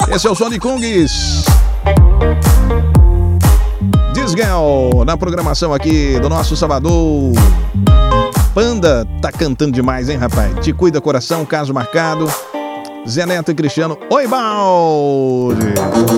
Esse é o som de Kungs. Disgel, na programação aqui do nosso Salvador. Panda tá cantando demais, hein, rapaz? Te cuida, coração, caso marcado. Zé Neto e Cristiano. Oi, balde!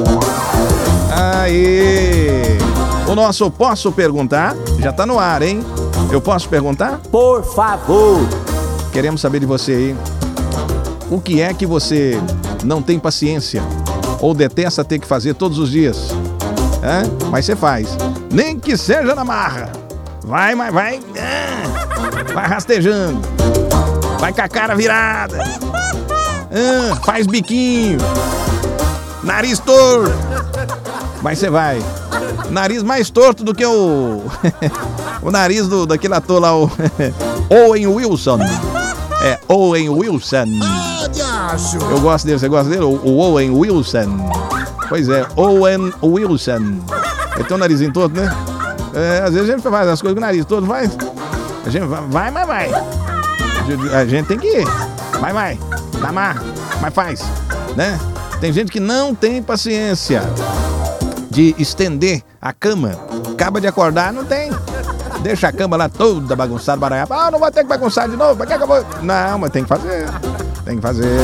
Aí! O nosso Posso Perguntar já tá no ar, hein? Eu posso perguntar? Por favor! Queremos saber de você aí. O que é que você não tem paciência ou detesta ter que fazer todos os dias? Mas você faz. Nem que seja na marra. Vai, mas vai. Vai rastejando. Vai com a cara virada. Faz biquinho. Nariz torto. Mas você vai. Nariz mais torto do que o... o nariz daquele ator lá, o... Owen Wilson. É, Owen Wilson. Eu gosto dele, você gosta dele? O Owen Wilson. Pois é, Owen Wilson. Ele tem um narizinho torto, né? Às vezes a gente faz as coisas com o nariz todo, vai. A gente vai, mas vai. A gente tem que ir. Vai. Dá marra, mas faz, né? Tem gente que não tem paciência de estender a cama. Acaba de acordar, não tem. Deixa a cama lá toda bagunçada, baralhada. Não vai ter que bagunçar de novo. Pra que acabou? Não, mas tem que fazer. Tem que fazer.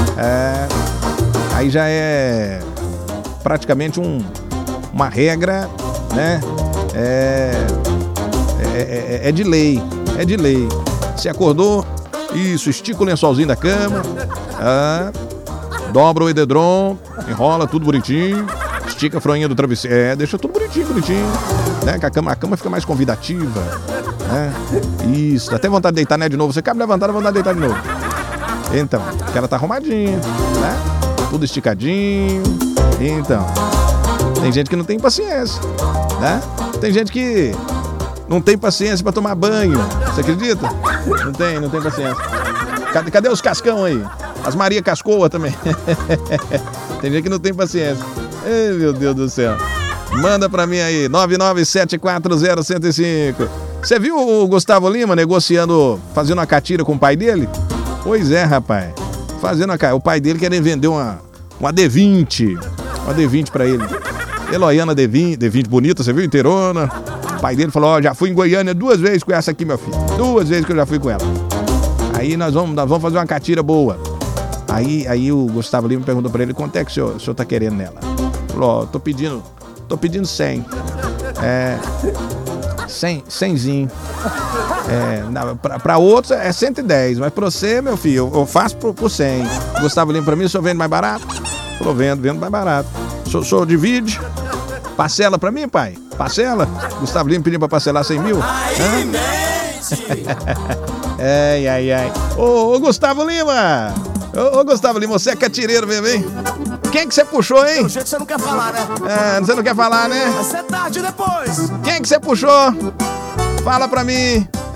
Aí já é praticamente uma regra, né? É de lei. É de lei. Se acordou, isso, estica o lençolzinho da cama. Dobra o edredom, enrola tudo bonitinho. Estica a fronha do travesseiro. Deixa tudo bonitinho. Né? Que a cama fica mais convidativa. Né? Isso, dá até vontade de deitar, né? De novo. Você acaba de levantar, dá vontade de deitar de novo. Então, porque ela tá arrumadinha, né? Tudo esticadinho. Então, tem gente que não tem paciência, né? Tem gente que não tem paciência pra tomar banho. Você acredita? Não tem paciência. Cadê os cascão aí? As Maria Cascoa também. Tem gente que não tem paciência. Ai, meu Deus do céu. Manda pra mim aí, 997401005. Você viu o Gustavo Lima negociando, fazendo uma catira com o pai dele? Pois é, rapaz. O pai dele querendo vender uma D20. Uma D20 pra ele. Eloiana D20 bonita, você viu? Inteirona. O pai dele falou, já fui em Goiânia 2 vezes com essa aqui, meu filho. 2 vezes que eu já fui com ela. Aí nós vamos fazer uma catira boa. Aí o Gustavo Lima perguntou pra ele, quanto é que o senhor tá querendo nela? Falou, tô pedindo 100. 100zinho. Pra outros é 110, mas pra você, meu filho, eu faço por 100. Gustavo Lima, pra mim, o senhor vende mais barato? Falou, vendo mais barato. O senhor divide? Parcela pra mim, pai? Parcela? Gustavo Lima pediu pra parcelar 100 mil? Ai. Ô, Gustavo Lima! Ô, Gustavo Lima, você é catireiro mesmo, hein? Quem que você puxou, hein? Do jeito que você não quer falar, né? Você não quer falar, né? Vai ser tarde depois. Quem que você puxou? Fala pra mim.